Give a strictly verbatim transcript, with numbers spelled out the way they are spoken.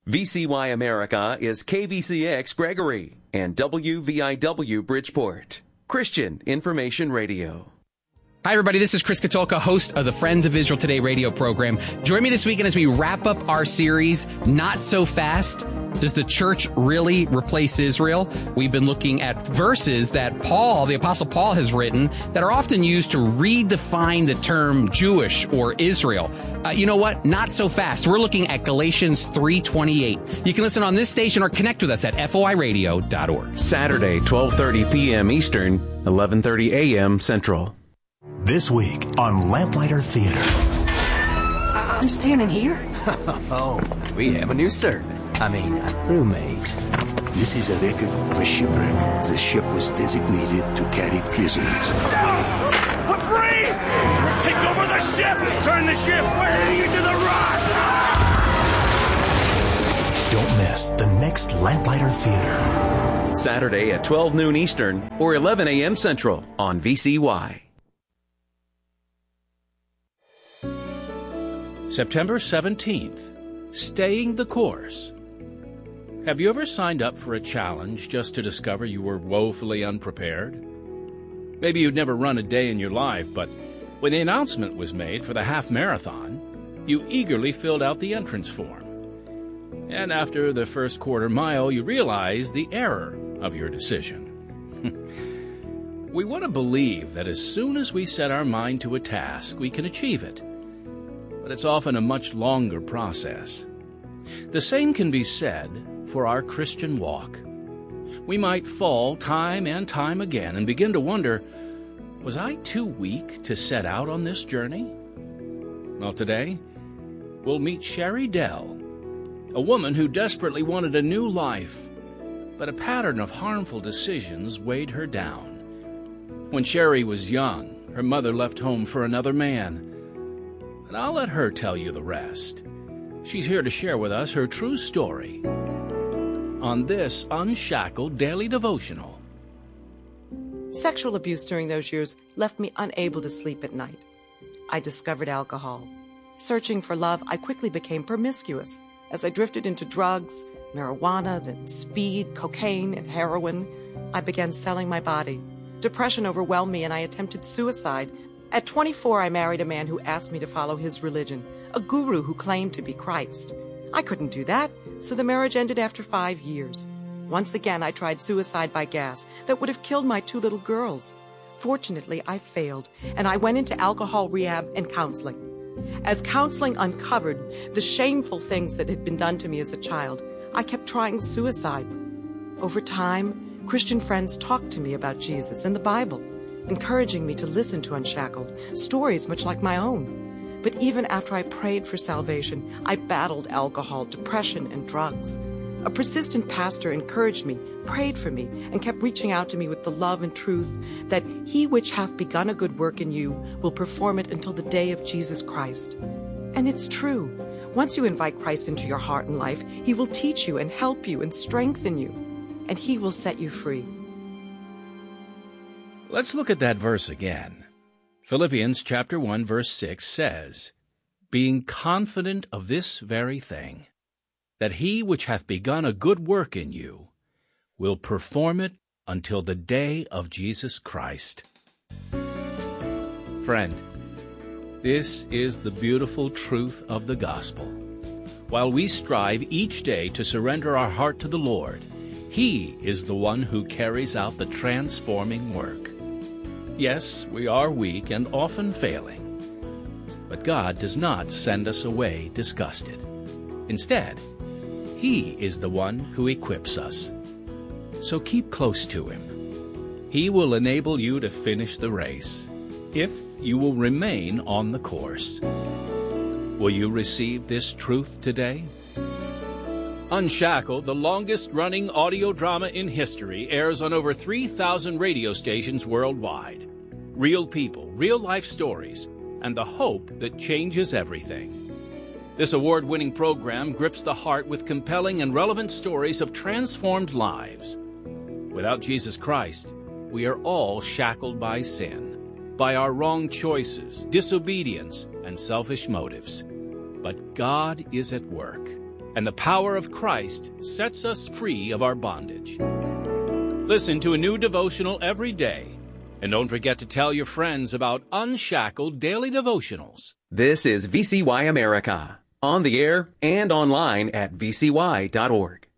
V C Y America is K V C X Gregory and W V I W Bridgeport. Christian Information Radio. Hi, everybody. This is Chris Katulka, host of the Friends of Israel Today radio program. Join me this weekend as we wrap up our series, Not So Fast. Does the church really replace Israel? We've been looking at verses that Paul, the Apostle Paul, has written that are often used to redefine the term Jewish or Israel. Uh, you know what? Not so fast. We're looking at Galatians three twenty-eight. You can listen on this station or connect with us at F O I radio dot org. Saturday, twelve thirty p.m. Eastern, eleven thirty a.m. Central. This week on Lamplighter Theater. I'm standing here. Oh, we have a new servant. I mean, a roommate. This is a record of a shipwreck. The ship was designated to carry prisoners. We're free! Take over the ship! Turn the ship! We're heading into the rock! Don't miss the next Lamplighter Theater. Saturday at twelve noon Eastern or eleven a.m. Central on V C Y. September seventeenth, Staying the Course. Have you ever signed up for a challenge just to discover you were woefully unprepared? Maybe you'd never run a day in your life, but when the announcement was made for the half marathon, you eagerly filled out the entrance form. And after the first quarter mile, you realized the error of your decision. We want to believe that as soon as we set our mind to a task, we can achieve it. But it's often a much longer process. The same can be said for our Christian walk. We might fall time and time again and begin to wonder, was I too weak to set out on this journey? Well, today, we'll meet Sherry Dell, a woman who desperately wanted a new life, but a pattern of harmful decisions weighed her down. When Sherry was young, her mother left home for another man. And I'll let her tell you the rest. She's here to share with us her true story on this Unshackled Daily Devotional. Sexual abuse during those years left me unable to sleep at night. I discovered alcohol. Searching for love, I quickly became promiscuous as I drifted into drugs, marijuana, then speed, cocaine, and heroin. I began selling my body. Depression overwhelmed me and I attempted suicide. At twenty-four, I married a man who asked me to follow his religion, a guru who claimed to be Christ. I couldn't do that, so the marriage ended after five years. Once again, I tried suicide by gas that would have killed my two little girls. Fortunately, I failed, and I went into alcohol rehab and counseling. As counseling uncovered the shameful things that had been done to me as a child, I kept trying suicide. Over time, Christian friends talked to me about Jesus and the Bible, encouraging me to listen to Unshackled, stories much like my own. But even after I prayed for salvation, I battled alcohol, depression, and drugs. A persistent pastor encouraged me, prayed for me, and kept reaching out to me with the love and truth that he which hath begun a good work in you will perform it until the day of Jesus Christ. And it's true. Once you invite Christ into your heart and life, he will teach you and help you and strengthen you, and he will set you free. Let's look at that verse again. Philippians chapter one, verse six says, "Being confident of this very thing, that he which hath begun a good work in you will perform it until the day of Jesus Christ." Friend, this is the beautiful truth of the gospel. While we strive each day to surrender our heart to the Lord, he is the one who carries out the transforming work. Yes, we are weak and often failing, but God does not send us away disgusted. Instead, he is the one who equips us. So keep close to him. He will enable you to finish the race if you will remain on the course. Will you receive this truth today? Unshackled, the longest-running audio drama in history, airs on over three thousand radio stations worldwide. Real people, real-life stories, and the hope that changes everything. This award-winning program grips the heart with compelling and relevant stories of transformed lives. Without Jesus Christ, we are all shackled by sin, by our wrong choices, disobedience, and selfish motives. But God is at work, and the power of Christ sets us free of our bondage. Listen to a new devotional every day, and don't forget to tell your friends about Unshackled Daily Devotionals. This is V C Y America, on the air and online at v c y dot org.